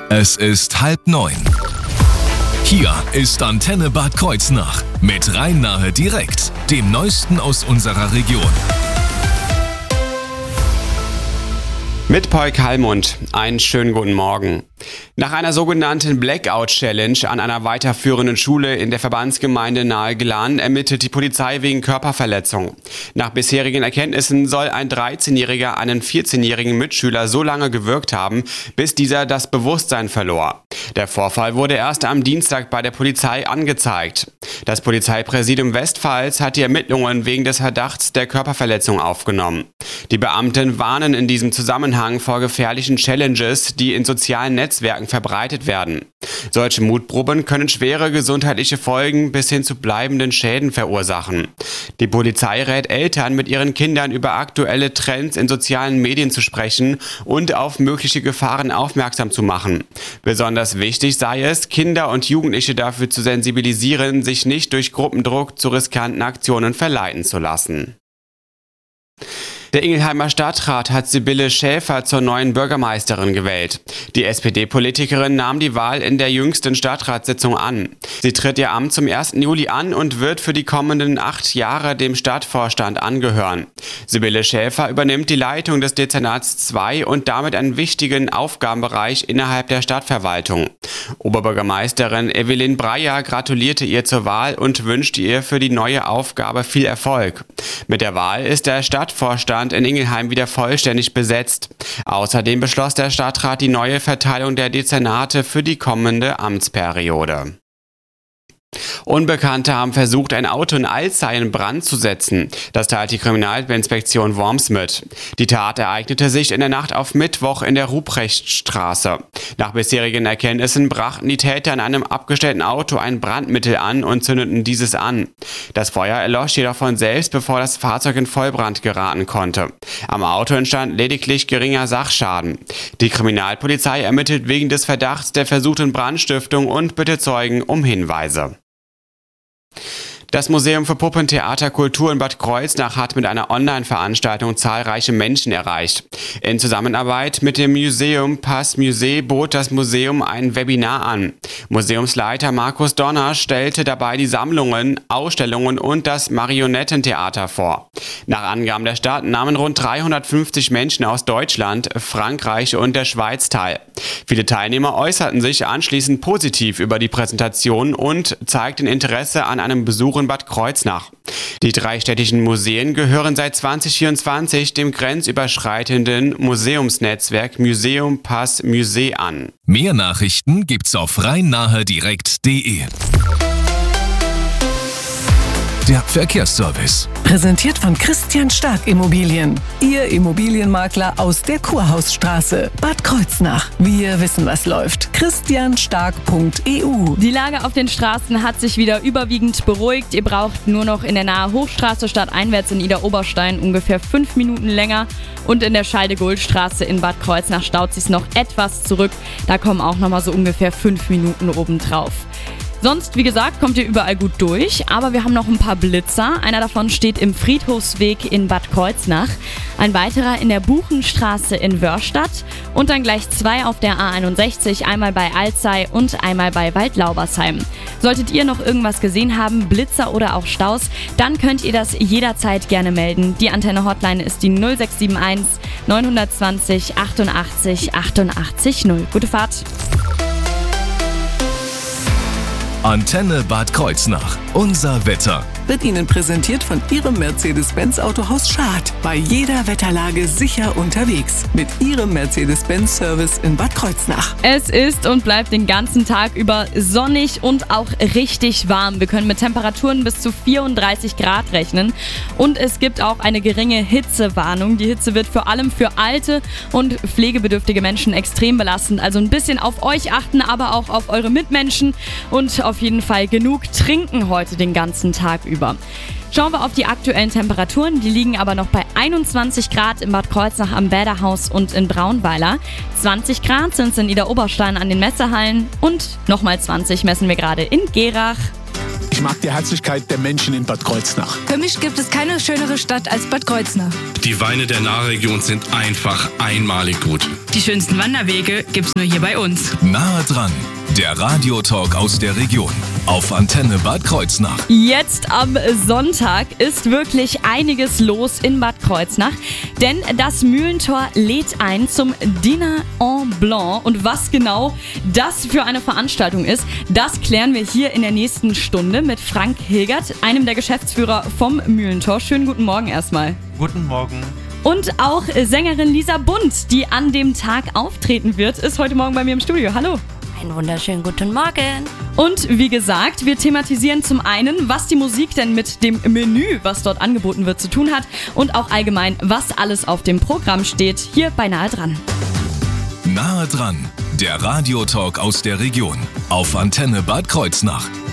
Es ist 8:30. Hier ist Antenne Bad Kreuznach mit Rhein-Nahe direkt, dem Neuesten aus unserer Region. Mit Paul Kallmund. Einen schönen guten Morgen. Nach einer sogenannten Blackout-Challenge an einer weiterführenden Schule in der Verbandsgemeinde Nahe-Glan ermittelt die Polizei wegen Körperverletzung. Nach bisherigen Erkenntnissen soll ein 13-Jähriger einen 14-jährigen Mitschüler so lange gewürgt haben, bis dieser das Bewusstsein verlor. Der Vorfall wurde erst am Dienstag bei der Polizei angezeigt. Das Polizeipräsidium Westpfalz hat die Ermittlungen wegen des Verdachts der Körperverletzung aufgenommen. Die Beamten warnen in diesem Zusammenhang vor gefährlichen Challenges, die in sozialen Netzwerken verbreitet werden. Solche Mutproben können schwere gesundheitliche Folgen bis hin zu bleibenden Schäden verursachen. Die Polizei rät Eltern, mit ihren Kindern über aktuelle Trends in sozialen Medien zu sprechen und auf mögliche Gefahren aufmerksam zu machen. Besonders wichtig sei es, Kinder und Jugendliche dafür zu sensibilisieren, sich nicht durch Gruppendruck zu riskanten Aktionen verleiten zu lassen. Der Ingelheimer Stadtrat hat Sibylle Schäfer zur neuen Bürgermeisterin gewählt. Die SPD-Politikerin nahm die Wahl in der jüngsten Stadtratssitzung an. Sie tritt ihr Amt zum 1. Juli an und wird für die kommenden 8 Jahre dem Stadtvorstand angehören. Sibylle Schäfer übernimmt die Leitung des Dezernats 2 und damit einen wichtigen Aufgabenbereich innerhalb der Stadtverwaltung. Oberbürgermeisterin Evelyn Breyer gratulierte ihr zur Wahl und wünschte ihr für die neue Aufgabe viel Erfolg. Mit der Wahl ist der Stadtvorstand in Ingelheim wieder vollständig besetzt. Außerdem beschloss der Stadtrat die neue Verteilung der Dezernate für die kommende Amtsperiode. Unbekannte haben versucht, ein Auto in Alzey in Brand zu setzen. Das teilt die Kriminalinspektion Worms mit. Die Tat ereignete sich in der Nacht auf Mittwoch in der Ruprechtstraße. Nach bisherigen Erkenntnissen brachten die Täter in einem abgestellten Auto ein Brandmittel an und zündeten dieses an. Das Feuer erlosch jedoch von selbst, bevor das Fahrzeug in Vollbrand geraten konnte. Am Auto entstand lediglich geringer Sachschaden. Die Kriminalpolizei ermittelt wegen des Verdachts der versuchten Brandstiftung und bittet Zeugen um Hinweise. Das Museum für Puppentheater Kultur in Bad Kreuznach hat mit einer Online-Veranstaltung zahlreiche Menschen erreicht. In Zusammenarbeit mit dem Museum Pass Musée bot das Museum ein Webinar an. Museumsleiter Markus Donner stellte dabei die Sammlungen, Ausstellungen und das Marionettentheater vor. Nach Angaben der Stadt nahmen rund 350 Menschen aus Deutschland, Frankreich und der Schweiz teil. Viele Teilnehmer äußerten sich anschließend positiv über die Präsentation und zeigten Interesse an einem Besuch in Bad Kreuznach. Die 3 städtischen Museen gehören seit 2024 dem grenzüberschreitenden Museumsnetzwerk Museum Pass Musée an. Mehr Nachrichten gibt's auf rhein-nahe-direkt.de. Der Verkehrsservice. Präsentiert von Christian Stark Immobilien. Ihr Immobilienmakler aus der Kurhausstraße, Bad Kreuznach. Wir wissen, was läuft. christianstark.eu. Die Lage auf den Straßen hat sich wieder überwiegend beruhigt. Ihr braucht nur noch in der Nahe Hochstraße stadteinwärts in Idar-Oberstein ungefähr 5 Minuten länger. Und in der Scheide-Goldstraße in Bad Kreuznach staut sich noch etwas zurück. Da kommen auch nochmal so ungefähr 5 Minuten obendrauf. Sonst, wie gesagt, kommt ihr überall gut durch, aber wir haben noch ein paar Blitzer. Einer davon steht im Friedhofsweg in Bad Kreuznach, ein weiterer in der Buchenstraße in Wörstadt und dann gleich 2 auf der A61, einmal bei Alzey und einmal bei Waldlaubersheim. Solltet ihr noch irgendwas gesehen haben, Blitzer oder auch Staus, dann könnt ihr das jederzeit gerne melden. Die Antenne-Hotline ist die 0671 920 88 88 0. Gute Fahrt! Antenne Bad Kreuznach. Unser Wetter. Wird Ihnen präsentiert von Ihrem Mercedes-Benz Autohaus Schad. Bei jeder Wetterlage sicher unterwegs. Mit Ihrem Mercedes-Benz-Service in Bad Kreuznach. Es ist und bleibt den ganzen Tag über sonnig und auch richtig warm. Wir können mit Temperaturen bis zu 34 Grad rechnen. Und es gibt auch eine geringe Hitzewarnung. Die Hitze wird vor allem für alte und pflegebedürftige Menschen extrem belastend. Also ein bisschen auf euch achten, aber auch auf eure Mitmenschen. Und auf jeden Fall genug trinken heute den ganzen Tag über. Schauen wir auf die aktuellen Temperaturen. Die liegen aber noch bei 21 Grad in Bad Kreuznach am Bäderhaus und in Braunweiler. 20 Grad sind es in Idar-Oberstein an den Messehallen und nochmal 20 messen wir gerade in Gerach. Ich mag die Herzlichkeit der Menschen in Bad Kreuznach. Für mich gibt es keine schönere Stadt als Bad Kreuznach. Die Weine der Nahregion sind einfach einmalig gut. Die schönsten Wanderwege gibt's nur hier bei uns. Nahe dran, der Radiotalk aus der Region auf Antenne Bad Kreuznach. Jetzt am Sonntag ist wirklich einiges los in Bad Kreuznach, denn das Mühlentor lädt ein zum Dîner en Blanc. Und was genau das für eine Veranstaltung ist, das klären wir hier in der nächsten Stunde mit Frank Hilgert, einem der Geschäftsführer vom Mühlentor. Schönen guten Morgen erstmal. Guten Morgen. Und auch Sängerin Lisa Bunt, die an dem Tag auftreten wird, ist heute Morgen bei mir im Studio. Hallo. Einen wunderschönen guten Morgen. Und wie gesagt, wir thematisieren zum einen, was die Musik denn mit dem Menü, was dort angeboten wird, zu tun hat und auch allgemein, was alles auf dem Programm steht, hier bei Nahe dran. Nahe dran, der Radiotalk aus der Region auf Antenne Bad Kreuznach.